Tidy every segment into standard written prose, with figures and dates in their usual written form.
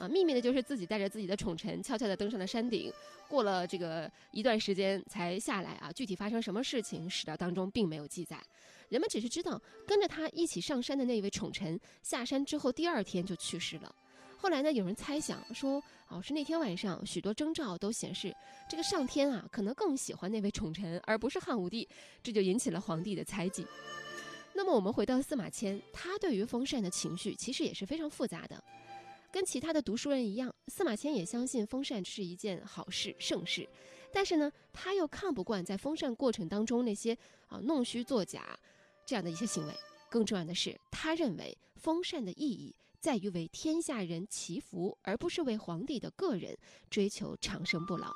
秘密的就是自己带着自己的宠臣悄悄地登上了山顶，过了这个一段时间才下来具体发生什么事情，史料当中并没有记载。人们只是知道跟着他一起上山的那位宠臣下山之后第2天就去世了。后来呢，有人猜想说，是那天晚上许多征兆都显示，这个上天可能更喜欢那位宠臣，而不是汉武帝，这就引起了皇帝的猜忌。那么我们回到司马迁，他对于封禅的情绪其实也是非常复杂的。跟其他的读书人一样，司马迁也相信封禅是一件好事、盛事，但是呢，他又看不惯在封禅过程当中那些弄虚作假这样的一些行为。更重要的是，他认为封禅的意义在于为天下人祈福，而不是为皇帝的个人追求长生不老。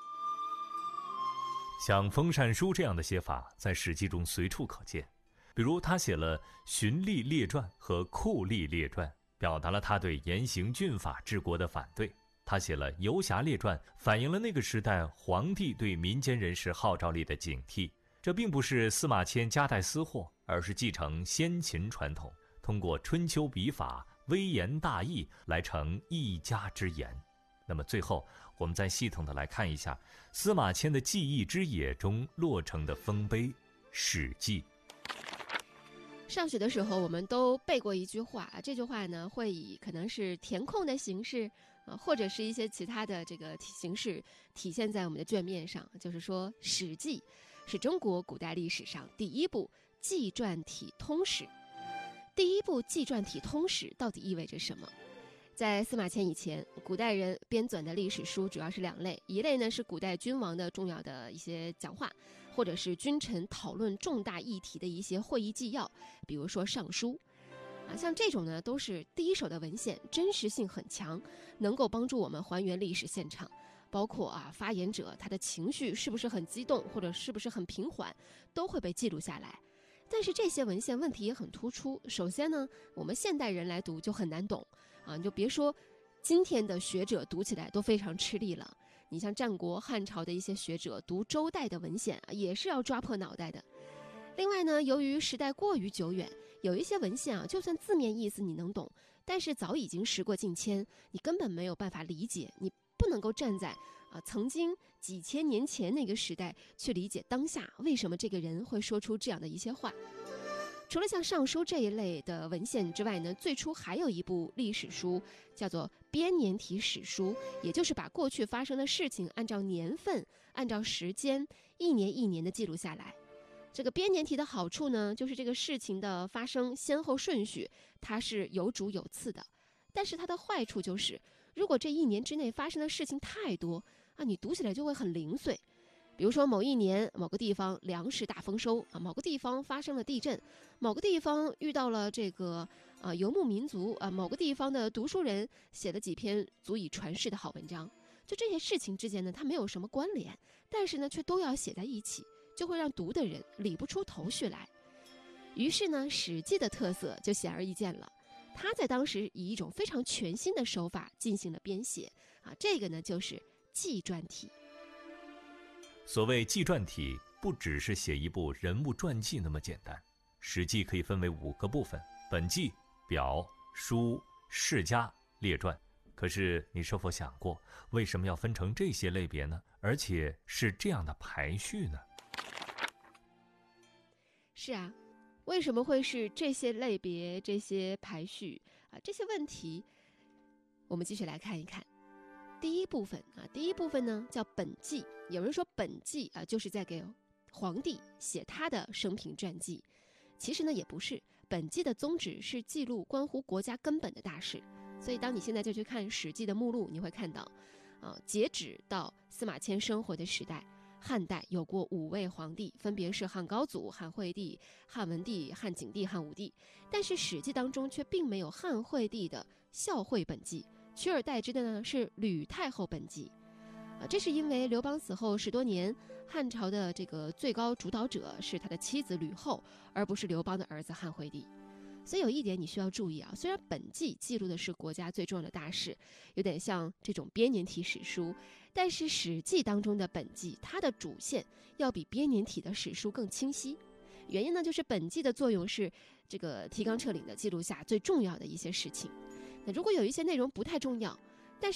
像封禅书这样的写法，在《史记》中随处可见。比如他写了《荀利列传》和《酷吏列传》，表达了他对严刑峻法治国的反对。他写了《游侠列传》，反映了那个时代皇帝对民间人士号召力的警惕。这并不是司马迁夹带私货，而是继承先秦传统，通过春秋笔法微言大义来成一家之言。那么最后，我们再系统的来看一下司马迁的记忆之野中落成的丰碑《史记》。 上学的时候我们都背过一句话，这句话呢会以可能是填空的形式或者是一些其他的这个形式体现在我们的卷面上，就是说《史记》是中国古代历史上第一部纪传体通史。第一部纪传体通史到底意味着什么？在司马迁以前，古代人编纂的历史书主要是2类，一类呢是古代君王的重要的一些讲话，或者是君臣讨论重大议题的一些会议纪要，比如说尚书像这种呢都是第一手的文献，真实性很强，能够帮助我们还原历史现场，包括发言者他的情绪是不是很激动，或者是不是很平缓，都会被记录下来。但是这些文献问题也很突出。首先呢，我们现代人来读就很难懂你就别说今天的学者读起来都非常吃力了。你像战国汉朝的一些学者读周代的文献也是要抓破脑袋的。另外呢，由于时代过于久远，有一些文献就算字面意思你能懂，但是早已经时过境迁，你根本没有办法理解，你不能够站在曾经几千年前那个时代去理解当下为什么这个人会说出这样的一些话。除了像尚书这一类的文献之外呢，最初还有一部历史书叫做编年体史书，也就是把过去发生的事情按照年份、按照时间一年一年的记录下来。这个编年体的好处呢，就是这个事情的发生先后顺序它是有主有次的，但是它的坏处就是，如果这一年之内发生的事情太多你读起来就会很零碎。比如说某一年某个地方粮食大丰收某个地方发生了地震，某个地方遇到了这个游牧民族某个地方的读书人写了几篇足以传世的好文章。就这些事情之间呢，它没有什么关联，但是呢却都要写在一起，就会让读的人理不出头绪来。于是呢，《史记》的特色就显而易见了。他在当时以一种非常全新的手法进行了编写这个呢就是纪传体。 所谓纪传体，不只是写一部人物传记那么简单。《史记》可以分为5个部分：本纪、表、书、世家、列传。可是你是否想过，为什么要分成这些类别呢？而且是这样的排序呢？ 是为什么会是这些类别、这些排序这些问题我们继续来看一看。第一部分呢叫本纪。有人说本纪就是在给皇帝写他的生平传记，其实呢也不是。本纪的宗旨是记录关乎国家根本的大事，所以当你现在就去看《史记》的目录，你会看到截止到司马迁生活的时代，汉代有过5位皇帝，分别是汉高祖、汉惠帝、汉文帝、汉景帝、汉武帝。但是《史记》当中却并没有汉惠帝的孝惠本纪，取而代之的呢是吕太后本纪这是因为刘邦死后10多年，汉朝的这个最高主导者是他的妻子吕后，而不是刘邦的儿子汉惠帝。所以有一点你需要注意虽然本纪记录的是国家最重要的大事，有点像这种编年体史书，但是《史记》当中的本纪它的主线要比编年体的史书更清晰。原因呢，就是本纪的作用是这个提纲挈领的记录下最重要的一些事情。那如果有一些内容不太重要